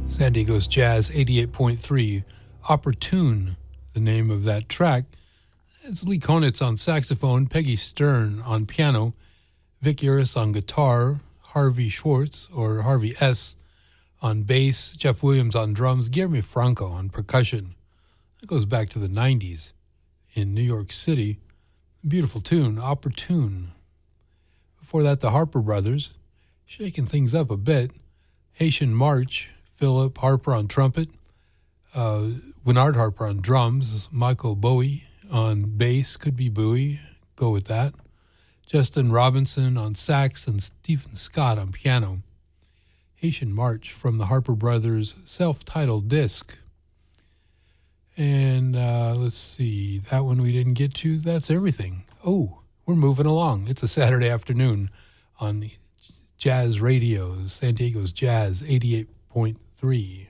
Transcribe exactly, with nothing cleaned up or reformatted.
San Diego's Jazz eighty-eight point three. Opportune, the name of that track. It's Lee Konitz on saxophone, Peggy Stern on piano, Vic Uris on guitar, Harvey Schwartz, or Harvey S., on bass, Jeff Williams on drums, Guillermo Franco on percussion. That goes back to the nineties in New York City. Beautiful tune, Opportune. Before that, the Harper Brothers, shaking things up a bit. Haitian March, Philip Harper on trumpet, uh, Winard Harper on drums, Michael Bowie on bass, could be Bowie, go with that. Justin Robinson on sax and Stephen Scott on piano. Haitian March from the Harper Brothers' self-titled disc. And uh, let's see, that one we didn't get to, that's everything. Oh, we're moving along. It's a Saturday afternoon on Jazz Radio, San Diego's Jazz eighty-eight point three.